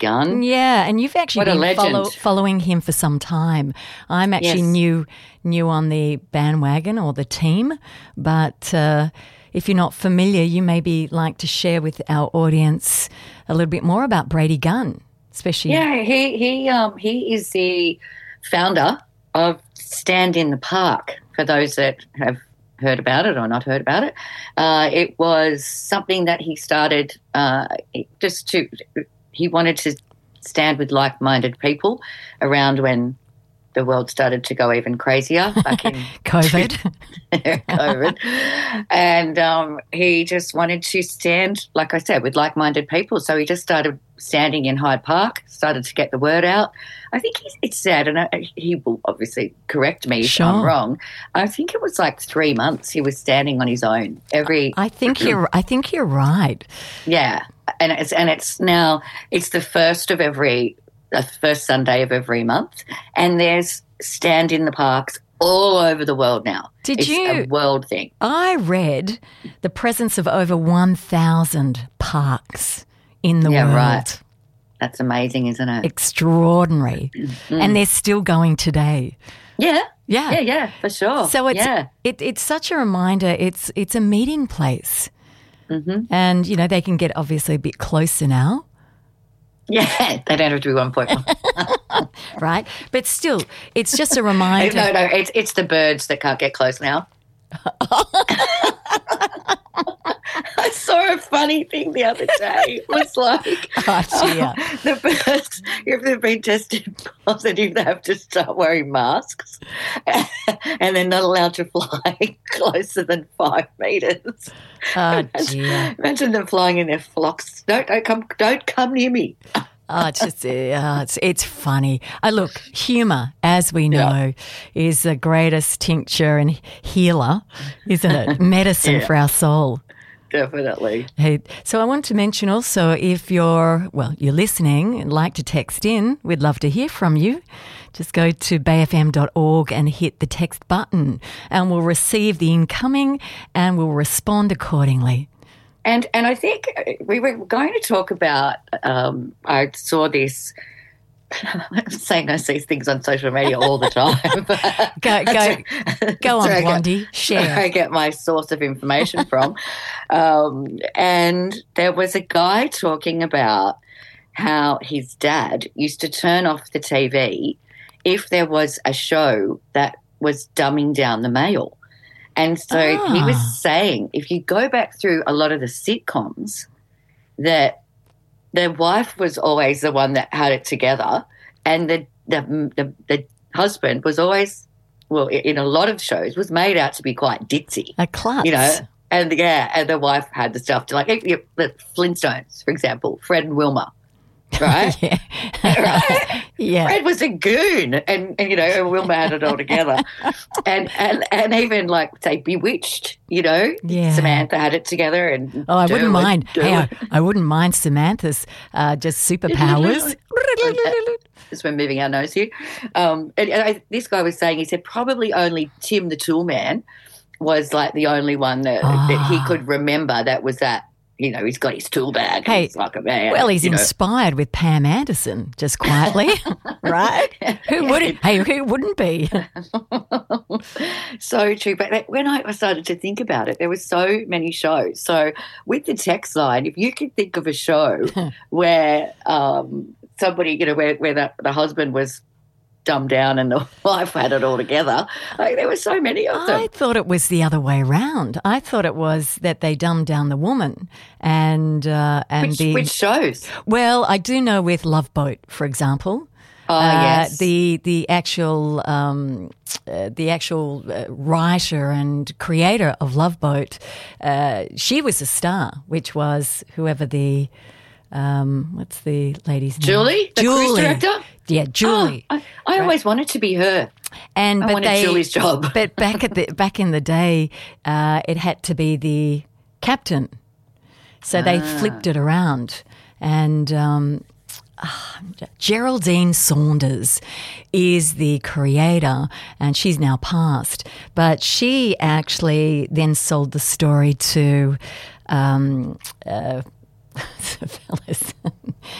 Gunn. Yeah, and you've actually What a been legend. following him for some time. I'm actually new on the bandwagon or the team, but if you're not familiar, you maybe like to share with our audience a little bit more about Brady Gunn, especially. Yeah, he is the founder of Stand in the Park, for those that have heard about it or not heard about it. It was something that he started he wanted to stand with like-minded people around when the world started to go even crazier back in COVID. And he just wanted to stand, like I said, with like-minded people. So he just started standing in Hyde Park, started to get the word out. I think it's sad, and he will obviously correct me if I'm wrong. I think it was like 3 months he was standing on his own I think you're right. Yeah, and it's now the first Sunday of every month, and there's Stand in the Parks all over the world now. It's a world thing. I read the presence of over 1,000 parks in the world. Yeah, right. That's amazing, isn't it? Extraordinary. And they're still going today. Yeah. Yeah. Yeah, for sure. So it's such a reminder. It's a meeting place. Mm-hmm. And, they can get obviously a bit closer now. Yeah, they don't have to be 1.1. Right? But still, it's just a reminder. No, it's the birds that can't get close now. I saw a funny thing the other day. It was like, the birds, if they've been tested positive, they have to start wearing masks, and they're not allowed to fly closer than 5 meters. Oh, dear. Imagine them flying in their flocks. Don't come near me. It's funny. Look, humour, as we know, is the greatest tincture and healer, isn't it? Medicine for our soul. Definitely. Hey, so I want to mention also, if you're listening and like to text in, we'd love to hear from you. Just go to bayfm.org and hit the text button, and we'll receive the incoming and we'll respond accordingly. And I think we were going to talk about, I saw this, I'm saying I see things on social media all the time. Go on, Blondie, share. I get my source of information from. And there was a guy talking about how his dad used to turn off the TV if there was a show that was dumbing down the male. And so he was saying, if you go back through a lot of the sitcoms, that their wife was always the one that had it together, and the husband was always, well, in a lot of shows, was made out to be quite ditzy. A klutz. And the wife had the stuff to, like, the Flintstones, for example, Fred and Wilma. Right? Yeah. Right? Yeah. Fred was a goon, and Wilma had it all together. and even, like, say, Bewitched, Samantha had it together. And I wouldn't mind. Hey, I wouldn't mind Samantha's just superpowers. As we're moving our nose here. This guy was saying, he said probably only Tim the Toolman was, like, the only one that he could remember that was that. He's got his tool bag. Hey, he's like a man. Well, he's inspired with Pam Anderson, just quietly, right? Who wouldn't? Hey, who wouldn't be? So true. But when I started to think about it, there were so many shows. So with the text line, if you could think of a show where somebody, where the husband was dumbed down and the wife had it all together. Like, there were so many of them. I thought it was the other way round. I thought it was that they dumbed down the woman which shows? Well, I do know with Love Boat, for example. Yes. The actual writer and creator of Love Boat, she was a star, which was whoever the what's the lady's name? Julie, the cruise director. Yeah, Julie. I always wanted to be her. I wanted Julie's job. But back in the day, it had to be the captain, so they flipped it around. And Geraldine Saunders is the creator, and she's now passed. But she actually then sold the story to fellas.